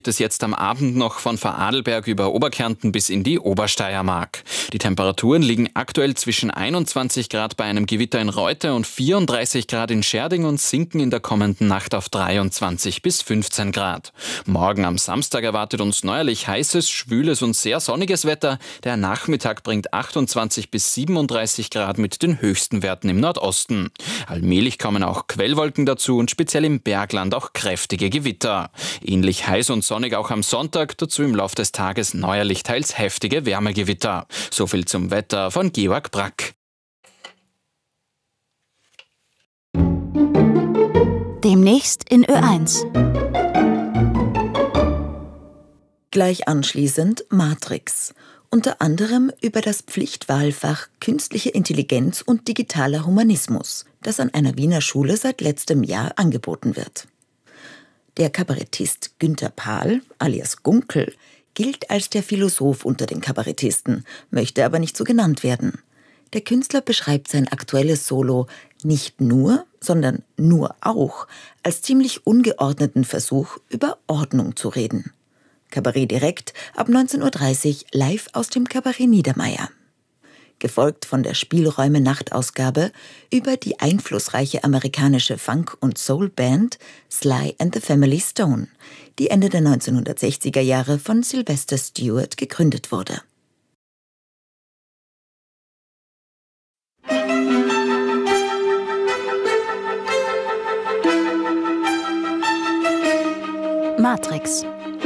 Es jetzt am Abend noch von Vorarlberg über Oberkärnten bis in die Obersteiermark. Die Temperaturen liegen aktuell zwischen 21 Grad bei einem Gewitter in Reute und 34 Grad in Schärding und sinken in der kommenden Nacht auf 23 bis 15 Grad. Morgen am Samstag erwartet uns neuerlich heißes, schwüles und sehr sonniges Wetter. Der Nachmittag bringt 28 bis 37 Grad mit den höchsten Werten im Nordosten. Allmählich kommen auch Quellwolken dazu und speziell im Bergland auch kräftige Gewitter. Ähnlich heiß und sonnig auch am Sonntag, dazu im Laufe des Tages neuerlich teils heftige Wärmegewitter. So viel zum Wetter von Georg Brack. Demnächst in Ö1. Gleich anschließend Matrix. Unter anderem über das Pflichtwahlfach Künstliche Intelligenz und digitaler Humanismus, das an einer Wiener Schule seit letztem Jahr angeboten wird. Der Kabarettist Günther Pahl, alias Gunkel, gilt als der Philosoph unter den Kabarettisten, möchte aber nicht so genannt werden. Der Künstler beschreibt sein aktuelles Solo nicht nur, sondern nur auch als ziemlich ungeordneten Versuch, über Ordnung zu reden. Kabarett direkt ab 19:30 Uhr live aus dem Kabarett Niedermeyer. Gefolgt von der Spielräume-Nachtausgabe über die einflussreiche amerikanische Funk- und Soul-Band Sly and the Family Stone, die Ende der 1960er Jahre von Sylvester Stewart gegründet wurde. Matrix.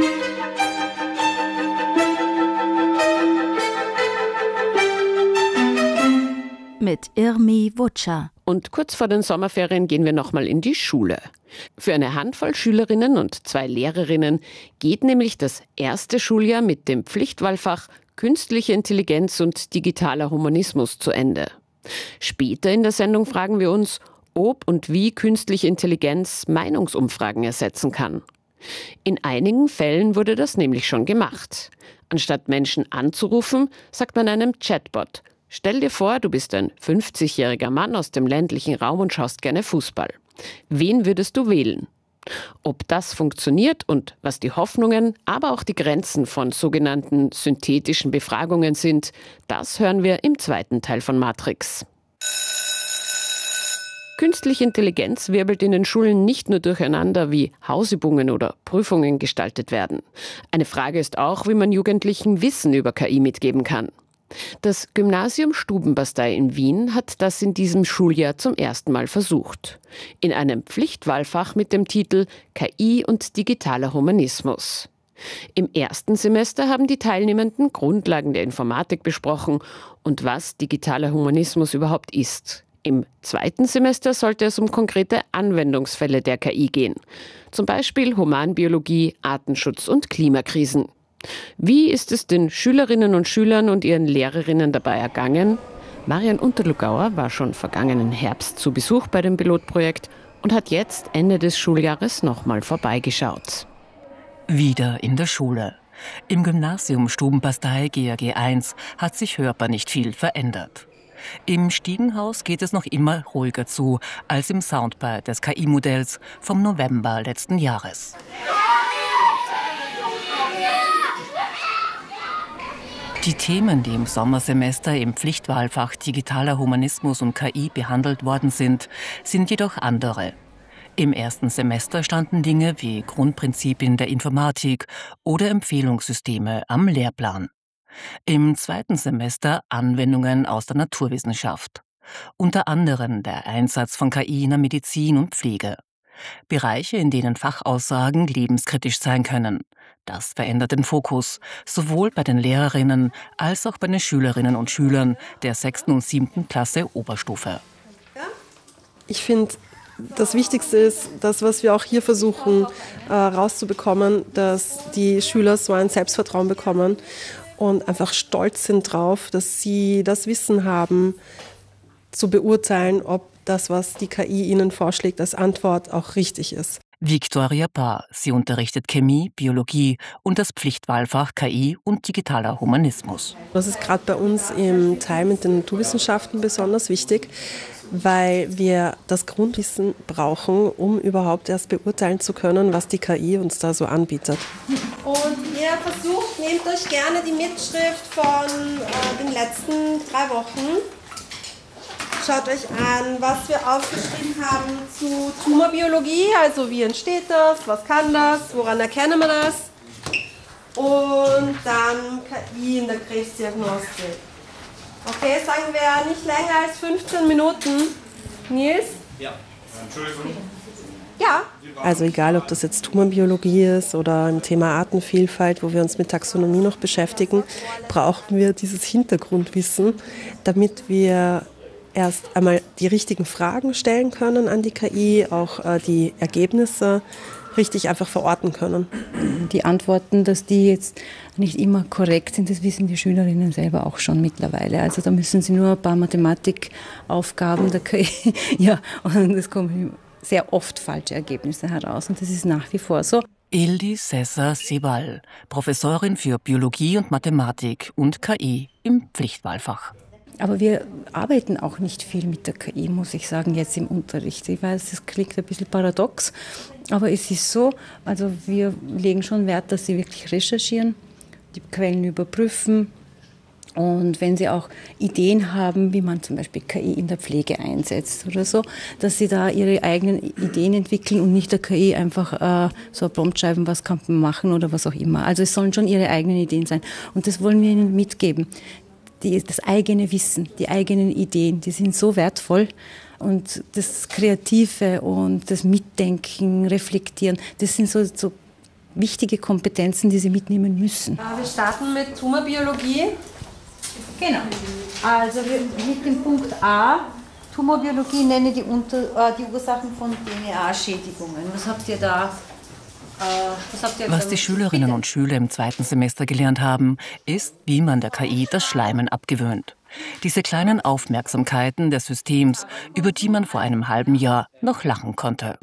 Mit Irmi Wutscher. Und kurz vor den Sommerferien gehen wir nochmal in die Schule. Für eine Handvoll Schülerinnen und 2 Lehrerinnen geht nämlich das erste Schuljahr mit dem Pflichtwahlfach Künstliche Intelligenz und digitaler Humanismus zu Ende. Später in der Sendung fragen wir uns, ob und wie künstliche Intelligenz Meinungsumfragen ersetzen kann. In einigen Fällen wurde das nämlich schon gemacht. Anstatt Menschen anzurufen, sagt man einem Chatbot: Stell dir vor, du bist ein 50-jähriger Mann aus dem ländlichen Raum und schaust gerne Fußball. Wen würdest du wählen? Ob das funktioniert und was die Hoffnungen, aber auch die Grenzen von sogenannten synthetischen Befragungen sind, das hören wir im zweiten Teil von Matrix. Künstliche Intelligenz wirbelt in den Schulen nicht nur durcheinander, wie Hausübungen oder Prüfungen gestaltet werden. Eine Frage ist auch, wie man Jugendlichen Wissen über KI mitgeben kann. Das Gymnasium Stubenbastei in Wien hat das in diesem Schuljahr zum ersten Mal versucht. In einem Pflichtwahlfach mit dem Titel KI und digitaler Humanismus. Im ersten Semester haben die Teilnehmenden Grundlagen der Informatik besprochen und was digitaler Humanismus überhaupt ist. Im zweiten Semester sollte es um konkrete Anwendungsfälle der KI gehen. Zum Beispiel Humanbiologie, Artenschutz und Klimakrisen. Wie ist es den Schülerinnen und Schülern und ihren Lehrerinnen dabei ergangen? Marian Unterlugauer war schon vergangenen Herbst zu Besuch bei dem Pilotprojekt und hat jetzt Ende des Schuljahres nochmal vorbeigeschaut. Wieder in der Schule. Im Gymnasium Stubenbastei GAG 1 hat sich hörbar nicht viel verändert. Im Stiegenhaus geht es noch immer ruhiger zu als im Soundbite des KI-Modells vom November letzten Jahres. Die Themen, die im Sommersemester im Pflichtwahlfach digitaler Humanismus und KI behandelt worden sind jedoch andere. Im ersten Semester standen Dinge wie Grundprinzipien der Informatik oder Empfehlungssysteme am Lehrplan. Im zweiten Semester Anwendungen aus der Naturwissenschaft. Unter anderem der Einsatz von KI in der Medizin und Pflege. Bereiche, in denen Fachaussagen lebenskritisch sein können. Das verändert den Fokus, sowohl bei den Lehrerinnen als auch bei den Schülerinnen und Schülern der 6. und 7. Klasse Oberstufe. Ich finde, das Wichtigste ist, das, was wir auch hier versuchen rauszubekommen, dass die Schüler so ein Selbstvertrauen bekommen und einfach stolz sind drauf, dass sie das Wissen haben, zu beurteilen, ob das, was die KI ihnen vorschlägt, als Antwort auch richtig ist. Viktoria Bahr, sie unterrichtet Chemie, Biologie und das Pflichtwahlfach KI und digitaler Humanismus. Das ist gerade bei uns im Teil mit den Naturwissenschaften besonders wichtig, weil wir das Grundwissen brauchen, um überhaupt erst beurteilen zu können, was die KI uns da so anbietet. Und ihr versucht, nehmt euch gerne die Mitschrift von den letzten 3 Wochen. Schaut euch an, was wir aufgeschrieben haben zu Tumorbiologie, also wie entsteht das, was kann das, woran erkennen wir das. Und dann KI in der Krebsdiagnostik. Okay, sagen wir nicht länger als 15 Minuten. Nils? Ja. Entschuldigung. Ja. Also egal, ob das jetzt Tumorbiologie ist oder im Thema Artenvielfalt, wo wir uns mit Taxonomie noch beschäftigen, brauchen wir dieses Hintergrundwissen, damit wir erst einmal die richtigen Fragen stellen können an die KI, auch die Ergebnisse richtig einfach verorten können. Die Antworten, dass die jetzt nicht immer korrekt sind, das wissen die Schülerinnen selber auch schon mittlerweile. Also da müssen sie nur ein paar Mathematikaufgaben der KI, ja, und es kommen sehr oft falsche Ergebnisse heraus und das ist nach wie vor so. Ildi Sessa-Sebal, Professorin für Biologie und Mathematik und KI im Pflichtwahlfach. Aber wir arbeiten auch nicht viel mit der KI, muss ich sagen, jetzt im Unterricht. Ich weiß, das klingt ein bisschen paradox, aber es ist so, also wir legen schon Wert, dass sie wirklich recherchieren, die Quellen überprüfen und wenn sie auch Ideen haben, wie man zum Beispiel KI in der Pflege einsetzt oder so, dass sie da ihre eigenen Ideen entwickeln und nicht der KI einfach so ein Prompt schreiben, was kann man machen oder was auch immer. Also es sollen schon ihre eigenen Ideen sein und das wollen wir ihnen mitgeben. Das eigene Wissen, die eigenen Ideen, die sind so wertvoll und das Kreative und das Mitdenken, Reflektieren, das sind so wichtige Kompetenzen, die sie mitnehmen müssen. Wir starten mit Tumorbiologie. Genau. Also mit dem Punkt A, Tumorbiologie, nenne die Ursachen von DNA-Schädigungen. Was habt ihr da? Was die Schülerinnen und Schüler im 2. Semester gelernt haben, ist, wie man der KI das Schleimen abgewöhnt. Diese kleinen Aufmerksamkeiten des Systems, über die man vor einem halben Jahr noch lachen konnte.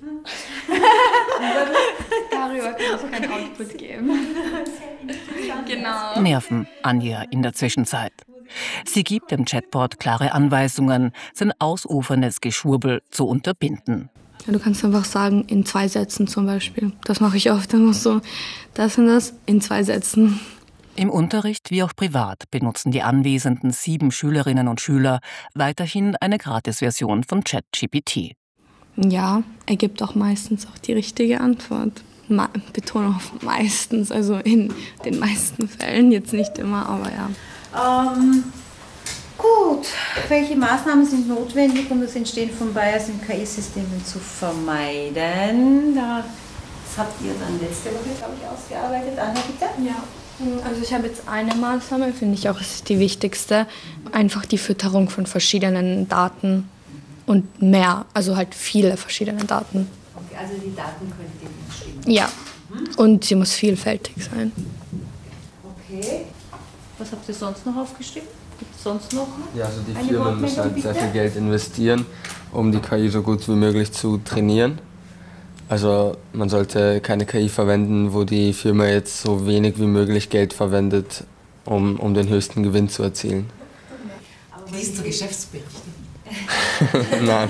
Darüber kann es keinen Output geben. Genau. Nerven Anja in der Zwischenzeit. Sie gibt dem Chatbot klare Anweisungen, sein ausuferndes Geschwurbel zu unterbinden. Ja, du kannst einfach sagen, in 2 Sätzen zum Beispiel. Das mache ich oft. Dann musst du das und das in 2 Sätzen. Im Unterricht wie auch privat benutzen die anwesenden 7 Schülerinnen und Schüler weiterhin eine Gratisversion von ChatGPT. Ja, er gibt auch meistens auch die richtige Antwort. Betonung auf meistens, also in den meisten Fällen, jetzt nicht immer, aber ja. Gut, welche Maßnahmen sind notwendig, um das Entstehen von Bias in KI-Systemen zu vermeiden? Das habt ihr dann letzte Woche, glaube ich, ausgearbeitet. Anja, bitte? Ja, also ich habe jetzt eine Maßnahme, finde ich auch, ist die wichtigste. Einfach die Fütterung von verschiedenen Daten und mehr, also halt viele verschiedene Daten. Okay, also die Datenqualität muss stimmen. Ja, und sie muss vielfältig sein. Okay, was habt ihr sonst noch aufgeschrieben? Gibt es sonst noch? Ja, also die Firmen müssen halt sehr viel Geld investieren, um die KI so gut wie möglich zu trainieren. Also man sollte keine KI verwenden, wo die Firma jetzt so wenig wie möglich Geld verwendet, um den höchsten Gewinn zu erzielen. Liest du Geschäftsberichte? Nein.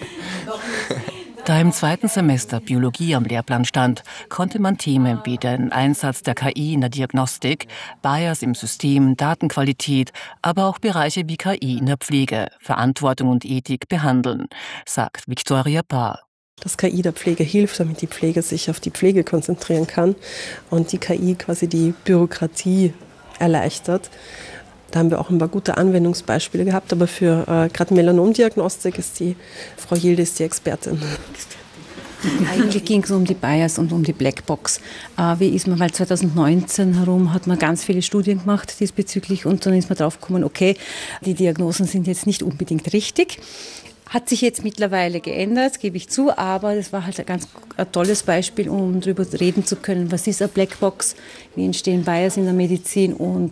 Da im 2. Semester Biologie am Lehrplan stand, konnte man Themen wie den Einsatz der KI in der Diagnostik, Bias im System, Datenqualität, aber auch Bereiche wie KI in der Pflege, Verantwortung und Ethik behandeln, sagt Viktoria Bahr. Dass KI der Pflege hilft, damit die Pflege sich auf die Pflege konzentrieren kann und die KI quasi die Bürokratie erleichtert. Da haben wir auch ein paar gute Anwendungsbeispiele gehabt, aber für gerade Melanomdiagnostik ist die Frau Yildiz die Expertin. Eigentlich ging es um die Bias und um die Blackbox. Wie ist man, weil 2019 herum hat man ganz viele Studien gemacht diesbezüglich und dann ist man drauf gekommen, okay, die Diagnosen sind jetzt nicht unbedingt richtig. Hat sich jetzt mittlerweile geändert, gebe ich zu, aber das war halt ein tolles Beispiel, um darüber reden zu können, was ist eine Blackbox, wie entstehen Bias in der Medizin und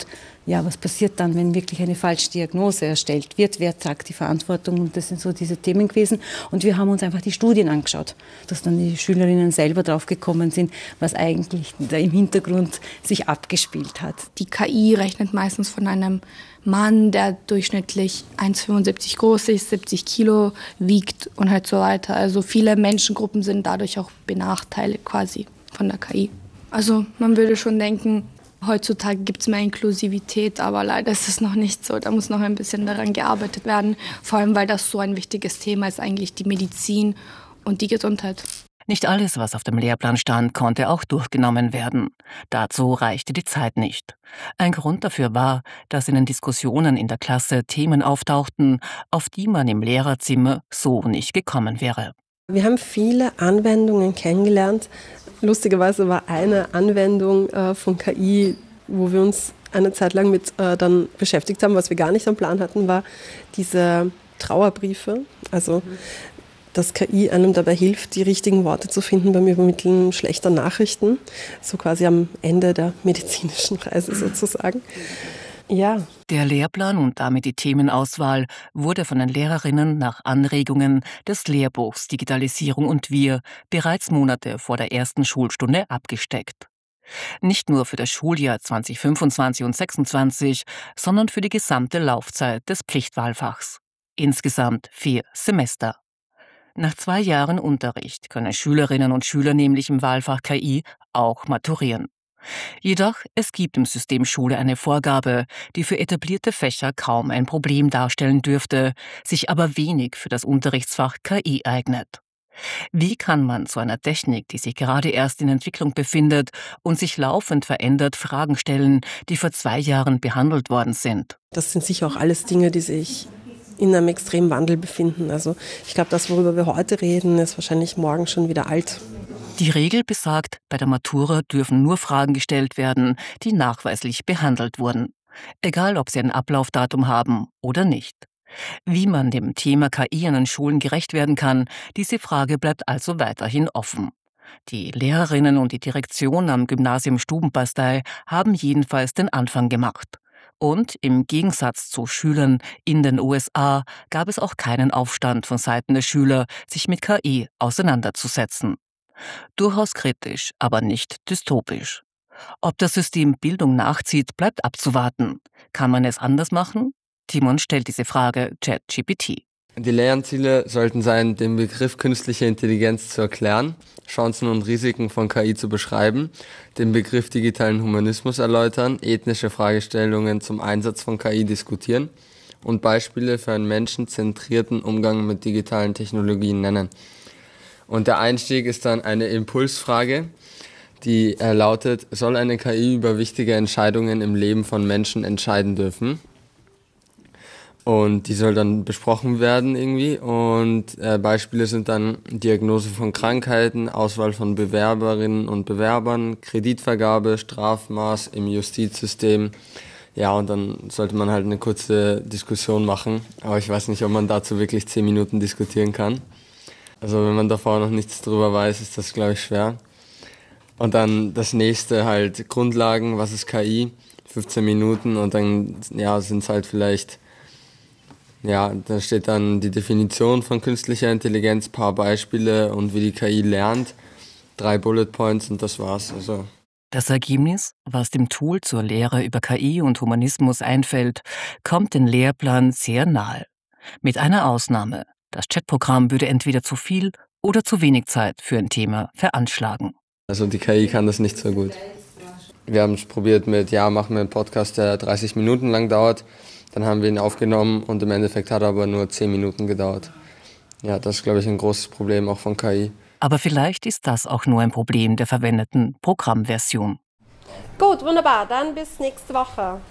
ja, was passiert dann, wenn wirklich eine Falschdiagnose erstellt wird? Wer tragt die Verantwortung? Und das sind so diese Themen gewesen. Und wir haben uns einfach die Studien angeschaut, dass dann die Schülerinnen selber drauf gekommen sind, was eigentlich da im Hintergrund sich abgespielt hat. Die KI rechnet meistens von einem Mann, der durchschnittlich 1,75 groß ist, 70 Kilo wiegt und halt so weiter. Also viele Menschengruppen sind dadurch auch benachteiligt quasi von der KI. Also man würde schon denken, heutzutage gibt es mehr Inklusivität, aber leider ist es noch nicht so. Da muss noch ein bisschen daran gearbeitet werden, vor allem weil das so ein wichtiges Thema ist, eigentlich die Medizin und die Gesundheit. Nicht alles, was auf dem Lehrplan stand, konnte auch durchgenommen werden. Dazu reichte die Zeit nicht. Ein Grund dafür war, dass in den Diskussionen in der Klasse Themen auftauchten, auf die man im Lehrerzimmer so nicht gekommen wäre. Wir haben viele Anwendungen kennengelernt. Lustigerweise war eine Anwendung von KI, wo wir uns eine Zeit lang mit dann beschäftigt haben, was wir gar nicht am Plan hatten, war diese Trauerbriefe. Also dass KI einem dabei hilft, die richtigen Worte zu finden beim Übermitteln schlechter Nachrichten, so quasi am Ende der medizinischen Reise sozusagen. Ja. Der Lehrplan und damit die Themenauswahl wurde von den Lehrerinnen nach Anregungen des Lehrbuchs Digitalisierung und wir bereits Monate vor der ersten Schulstunde abgesteckt. Nicht nur für das Schuljahr 2025 und 2026, sondern für die gesamte Laufzeit des Pflichtwahlfachs. Insgesamt 4 Semester. Nach 2 Jahren Unterricht können Schülerinnen und Schüler nämlich im Wahlfach KI auch maturieren. Jedoch, es gibt im System Schule eine Vorgabe, die für etablierte Fächer kaum ein Problem darstellen dürfte, sich aber wenig für das Unterrichtsfach KI eignet. Wie kann man zu einer Technik, die sich gerade erst in Entwicklung befindet und sich laufend verändert, Fragen stellen, die vor 2 Jahren behandelt worden sind? Das sind sicher auch alles Dinge, die sich in einem extremen Wandel befinden. Also ich glaube, das, worüber wir heute reden, ist wahrscheinlich morgen schon wieder alt. Die Regel besagt, bei der Matura dürfen nur Fragen gestellt werden, die nachweislich behandelt wurden. Egal, ob sie ein Ablaufdatum haben oder nicht. Wie man dem Thema KI an den Schulen gerecht werden kann, diese Frage bleibt also weiterhin offen. Die Lehrerinnen und die Direktion am Gymnasium Stubenbastei haben jedenfalls den Anfang gemacht. Und im Gegensatz zu Schülern in den USA gab es auch keinen Aufstand von Seiten der Schüler, sich mit KI auseinanderzusetzen. Durchaus kritisch, aber nicht dystopisch. Ob das System Bildung nachzieht, bleibt abzuwarten. Kann man es anders machen? Timon stellt diese Frage ChatGPT. Die Lernziele sollten sein, den Begriff künstliche Intelligenz zu erklären, Chancen und Risiken von KI zu beschreiben, den Begriff digitalen Humanismus erläutern, ethnische Fragestellungen zum Einsatz von KI diskutieren und Beispiele für einen menschenzentrierten Umgang mit digitalen Technologien nennen. Und der Einstieg ist dann eine Impulsfrage, die lautet, soll eine KI über wichtige Entscheidungen im Leben von Menschen entscheiden dürfen? Und die soll dann besprochen werden irgendwie und Beispiele sind dann Diagnose von Krankheiten, Auswahl von Bewerberinnen und Bewerbern, Kreditvergabe, Strafmaß im Justizsystem. Ja, und dann sollte man halt eine kurze Diskussion machen, aber ich weiß nicht, ob man dazu wirklich 10 Minuten diskutieren kann. Also wenn man davor noch nichts drüber weiß, ist das, glaube ich, schwer. Und dann das nächste halt Grundlagen, was ist KI, 15 Minuten und dann sind es halt vielleicht... Ja, da steht dann die Definition von künstlicher Intelligenz, paar Beispiele und wie die KI lernt, 3 Bullet Points und das war's. Also. Das Ergebnis, was dem Tool zur Lehre über KI und Humanismus einfällt, kommt den Lehrplan sehr nahe. Mit einer Ausnahme. Das Chatprogramm würde entweder zu viel oder zu wenig Zeit für ein Thema veranschlagen. Also die KI kann das nicht so gut. Wir haben es probiert mit, machen wir einen Podcast, der 30 Minuten lang dauert. Dann haben wir ihn aufgenommen und im Endeffekt hat er aber nur 10 Minuten gedauert. Ja, das ist, glaube ich, ein großes Problem auch von KI. Aber vielleicht ist das auch nur ein Problem der verwendeten Programmversion. Gut, wunderbar. Dann bis nächste Woche.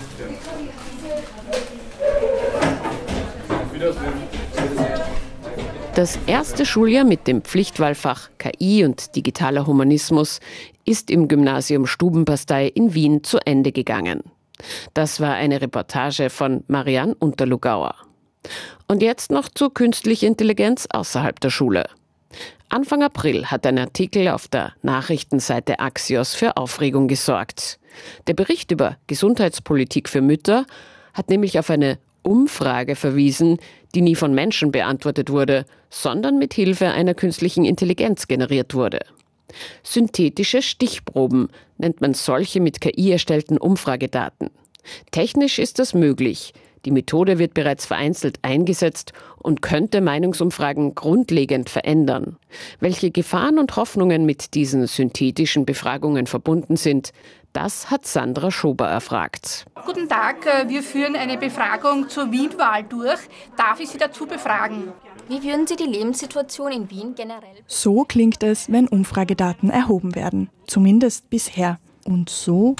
Das erste Schuljahr mit dem Pflichtwahlfach KI und digitaler Humanismus ist im Gymnasium Stubenbastei in Wien zu Ende gegangen. Das war eine Reportage von Marianne Unterlugauer. Und jetzt noch zur künstlichen Intelligenz außerhalb der Schule. Anfang April hat ein Artikel auf der Nachrichtenseite Axios für Aufregung gesorgt. Der Bericht über Gesundheitspolitik für Mütter hat nämlich auf eine Umfrage verwiesen, die nie von Menschen beantwortet wurde, sondern mit Hilfe einer künstlichen Intelligenz generiert wurde. Synthetische Stichproben nennt man solche mit KI erstellten Umfragedaten. Technisch ist das möglich. Die Methode wird bereits vereinzelt eingesetzt und könnte Meinungsumfragen grundlegend verändern. Welche Gefahren und Hoffnungen mit diesen synthetischen Befragungen verbunden sind, das hat Sandra Schober erfragt. Guten Tag, wir führen eine Befragung zur Wien-Wahl durch. Darf ich Sie dazu befragen? Wie würden Sie die Lebenssituation in Wien generell? So klingt es, wenn Umfragedaten erhoben werden. Zumindest bisher. Und so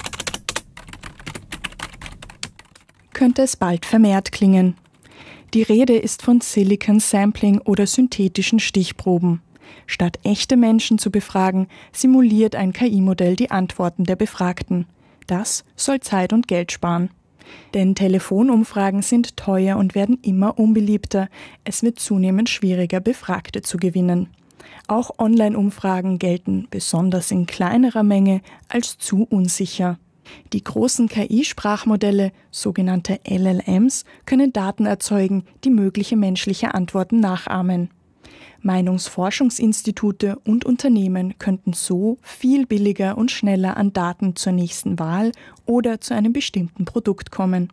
könnte es bald vermehrt klingen. Die Rede ist von Silicon Sampling oder synthetischen Stichproben. Statt echte Menschen zu befragen, simuliert ein KI-Modell die Antworten der Befragten. Das soll Zeit und Geld sparen. Denn Telefonumfragen sind teuer und werden immer unbeliebter. Es wird zunehmend schwieriger, Befragte zu gewinnen. Auch Online-Umfragen gelten, besonders in kleinerer Menge, als zu unsicher. Die großen KI-Sprachmodelle, sogenannte LLMs, können Daten erzeugen, die mögliche menschliche Antworten nachahmen. Meinungsforschungsinstitute und Unternehmen könnten so viel billiger und schneller an Daten zur nächsten Wahl oder zu einem bestimmten Produkt kommen.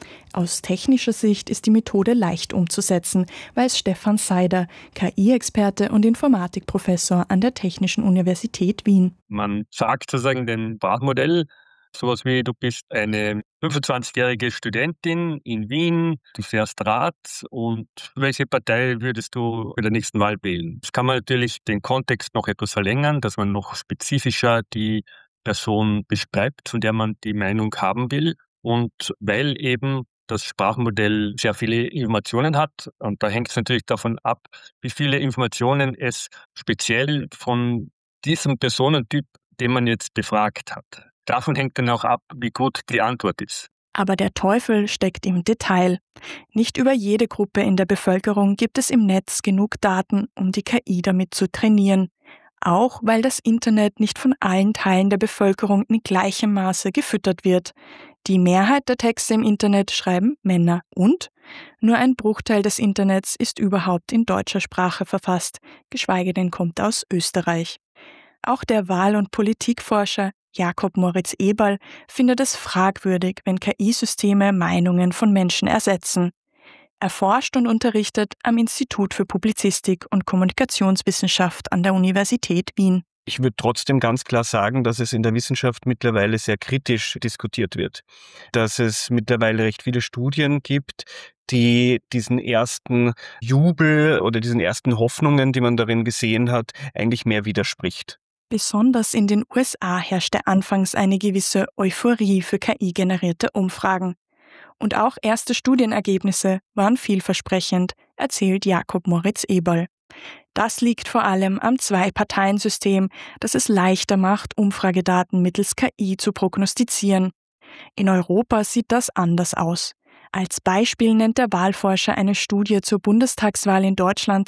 Aus technischer Sicht ist die Methode leicht umzusetzen, weiß Stefan Seider, KI-Experte und Informatikprofessor an der Technischen Universität Wien. Man sagt sozusagen dem Sprachmodell, sowas wie, du bist eine 25-jährige Studentin in Wien, du fährst Rad und welche Partei würdest du bei der nächsten Wahl wählen? Das kann man natürlich den Kontext noch etwas verlängern, dass man noch spezifischer die Person beschreibt, von der man die Meinung haben will. Und weil eben das Sprachmodell sehr viele Informationen hat, und da hängt es natürlich davon ab, wie viele Informationen es speziell von diesem Personentyp, den man jetzt befragt hat. Davon hängt dann auch ab, wie gut die Antwort ist. Aber der Teufel steckt im Detail. Nicht über jede Gruppe in der Bevölkerung gibt es im Netz genug Daten, um die KI damit zu trainieren. Auch weil das Internet nicht von allen Teilen der Bevölkerung in gleichem Maße gefüttert wird. Die Mehrheit der Texte im Internet schreiben Männer und nur ein Bruchteil des Internets ist überhaupt in deutscher Sprache verfasst, geschweige denn kommt aus Österreich. Auch der Wahl- und Politikforscher Jakob Moritz Eberl findet es fragwürdig, wenn KI-Systeme Meinungen von Menschen ersetzen. Er forscht und unterrichtet am Institut für Publizistik und Kommunikationswissenschaft an der Universität Wien. Ich würde trotzdem ganz klar sagen, dass es in der Wissenschaft mittlerweile sehr kritisch diskutiert wird. Dass es mittlerweile recht viele Studien gibt, die diesen ersten Jubel oder diesen ersten Hoffnungen, die man darin gesehen hat, eigentlich mehr widerspricht. Besonders in den USA herrschte anfangs eine gewisse Euphorie für KI-generierte Umfragen. Und auch erste Studienergebnisse waren vielversprechend, erzählt Jakob Moritz Eberl. Das liegt vor allem am Zwei-Parteien-System, das es leichter macht, Umfragedaten mittels KI zu prognostizieren. In Europa sieht das anders aus. Als Beispiel nennt der Wahlforscher eine Studie zur Bundestagswahl in Deutschland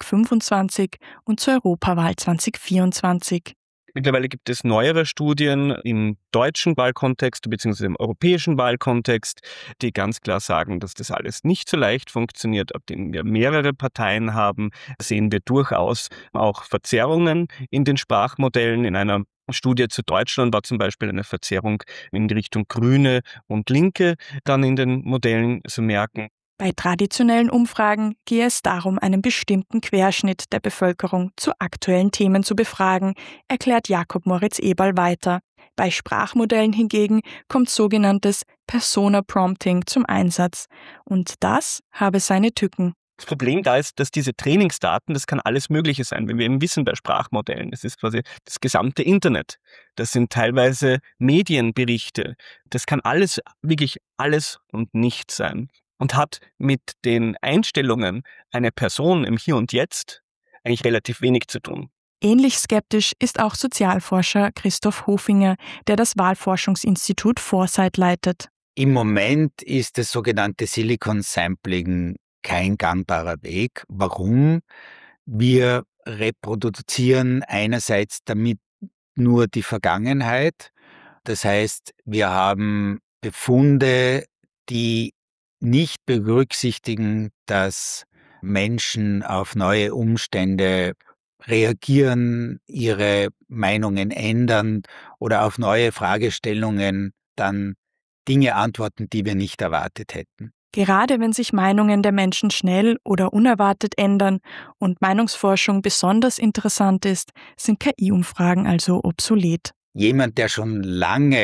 2025 und zur Europawahl 2024. Mittlerweile gibt es neuere Studien im deutschen Wahlkontext bzw. im europäischen Wahlkontext, die ganz klar sagen, dass das alles nicht so leicht funktioniert. Ab denen wir mehrere Parteien haben, sehen wir durchaus auch Verzerrungen in den Sprachmodellen. In einer Studie zu Deutschland war zum Beispiel eine Verzerrung in die Richtung Grüne und Linke dann in den Modellen zu merken. Bei traditionellen Umfragen gehe es darum, einen bestimmten Querschnitt der Bevölkerung zu aktuellen Themen zu befragen, erklärt Jakob Moritz Eberl weiter. Bei Sprachmodellen hingegen kommt sogenanntes Persona-Prompting zum Einsatz. Und das habe seine Tücken. Das Problem da ist, dass diese Trainingsdaten, das kann alles Mögliche sein, wenn wir eben wissen bei Sprachmodellen. Das ist quasi das gesamte Internet. Das sind teilweise Medienberichte. Das kann alles, wirklich alles und nichts sein. Und hat mit den Einstellungen einer Person im Hier und Jetzt eigentlich relativ wenig zu tun. Ähnlich skeptisch ist auch Sozialforscher Christoph Hofinger, der das Wahlforschungsinstitut Foresight leitet. Im Moment ist das sogenannte Silicon Sampling kein gangbarer Weg. Warum? Wir reproduzieren einerseits damit nur die Vergangenheit. Das heißt, wir haben Befunde, die nicht berücksichtigen, dass Menschen auf neue Umstände reagieren, ihre Meinungen ändern oder auf neue Fragestellungen dann Dinge antworten, die wir nicht erwartet hätten. Gerade wenn sich Meinungen der Menschen schnell oder unerwartet ändern und Meinungsforschung besonders interessant ist, sind KI-Umfragen also obsolet. Jemand, der schon lange